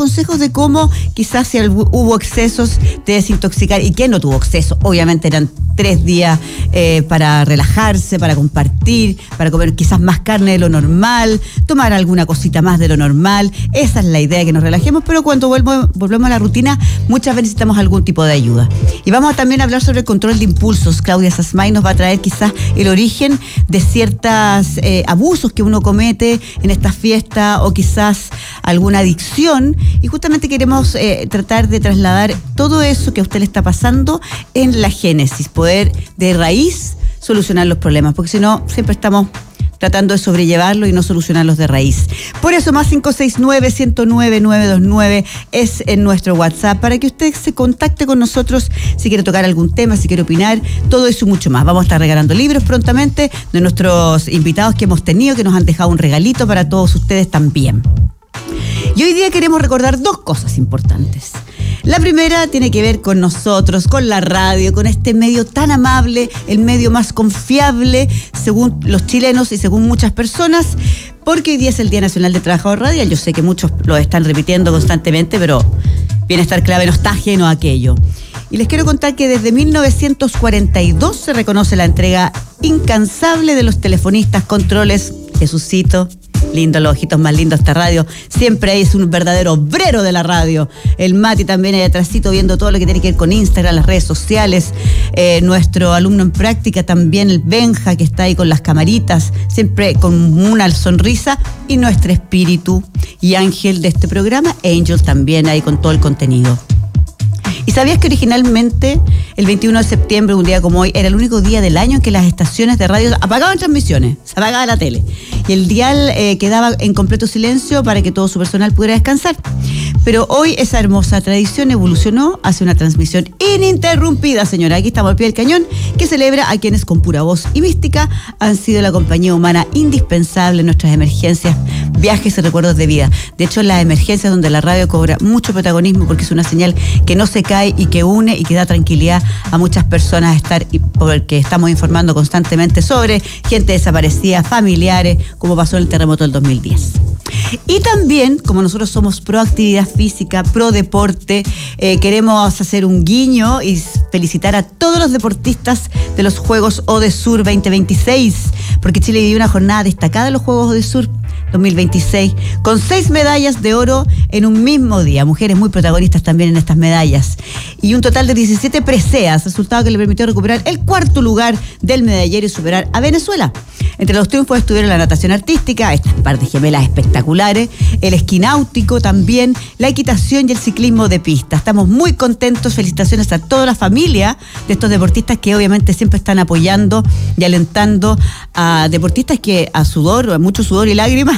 consejos de cómo quizás si hubo excesos de desintoxicar. ¿Y quién no tuvo exceso? Obviamente eran 3 días para relajarse, para compartir, para comer quizás más carne de lo normal, tomar alguna cosita más de lo normal. Esa es la idea, que nos relajemos, pero cuando volvemos a la rutina, muchas veces necesitamos algún tipo de ayuda. Y vamos a también hablar sobre el control de impulsos. Claudia Sasmay nos va a traer quizás el origen de ciertos abusos que uno comete en estas fiestas o quizás alguna adicción. Y justamente queremos tratar de trasladar todo eso que a usted le está pasando en la génesis, poder de raíz solucionar los problemas, porque si no, siempre estamos tratando de sobrellevarlo y no solucionarlos de raíz. Por eso, más 569-109-929 es en nuestro WhatsApp, para que usted se contacte con nosotros si quiere tocar algún tema, si quiere opinar, todo eso y mucho más. Vamos a estar regalando libros prontamente de nuestros invitados que hemos tenido, que nos han dejado un regalito para todos ustedes también. Y hoy día queremos recordar 2 cosas importantes. La primera tiene que ver con nosotros, con la radio, con este medio tan amable, el medio más confiable según los chilenos y según muchas personas, porque hoy día es el Día Nacional del Trabajador Radial. Yo sé que muchos lo están repitiendo constantemente, pero bienestar, clave, nostalgia y no aquello. Y les quiero contar que desde 1942 se reconoce la entrega incansable de los telefonistas, controles. Jesucito, lindo, los ojitos más lindos esta radio. Siempre es un verdadero obrero de la radio. El Mati también ahí atrásito viendo todo lo que tiene que ver con Instagram, las redes sociales. Nuestro alumno en práctica también, el Benja, que está ahí con las camaritas, siempre con una sonrisa. Y nuestro espíritu y ángel de este programa, Angel, también ahí con todo el contenido. ¿Y sabías que originalmente el 21 de septiembre, un día como hoy, era el único día del año en que las estaciones de radio apagaban transmisiones, se apagaba la tele y el dial quedaba en completo silencio para que todo su personal pudiera descansar? Pero hoy esa hermosa tradición evolucionó hacia una transmisión ininterrumpida, señora. Aquí estamos al pie del cañón, que celebra a quienes con pura voz y mística han sido la compañía humana indispensable en nuestras emergencias, viajes y recuerdos de vida. De hecho, en las emergencias donde la radio cobra mucho protagonismo, porque es una señal que no se cae y que une y que da tranquilidad a muchas personas, porque estamos informando constantemente sobre gente desaparecida, familiares, como pasó en el terremoto del 2010. Y también, como nosotros somos pro actividad física, pro deporte, queremos hacer un guiño y felicitar a todos los deportistas de los Juegos Odesur 2026, porque Chile vivió una jornada destacada en los Juegos Odesur 2026, con 6 medallas de oro en un mismo día. Mujeres muy protagonistas también en estas medallas. Y un total de 17 preseas, resultado que le permitió recuperar el 4º lugar del medallero y superar a Venezuela. Entre los triunfos estuvieron la natación artística, estas par de gemelas espectaculares, el esquí náutico también, la equitación y el ciclismo de pista. Estamos muy contentos, felicitaciones a toda la familia de estos deportistas que obviamente siempre están apoyando y alentando a deportistas que a mucho sudor y lágrimas,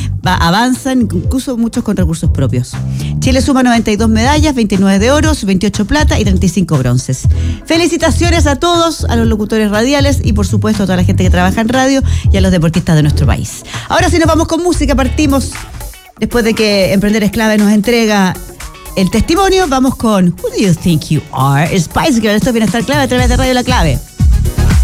avanzan, incluso muchos con recursos propios. Chile suma 92 medallas, 29 de oro, 28 plata y 35 bronces. Felicitaciones a todos, a los locutores radiales y por supuesto a toda la gente que trabaja en radio y a los deportistas de nuestro país. Ahora sí nos vamos con música, partimos después de que Emprender es Clave nos entrega el testimonio. Vamos con Who Do You Think You Are? Spice Girl, esto es Bienestar Clave a través de Radio La Clave.